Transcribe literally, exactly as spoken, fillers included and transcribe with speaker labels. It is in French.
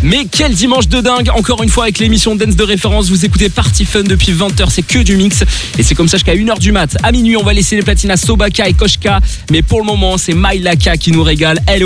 Speaker 1: Mais quel dimanche de dingue, encore une fois avec l'émission Dance de référence. Vous écoutez Party Fun depuis vingt heures, c'est que du mix. Et c'est comme ça jusqu'à une heure du mat. À minuit, on va laisser les platines à Sobaka et Koshka. Mais pour le moment, c'est Mailaka qui nous régale. Elle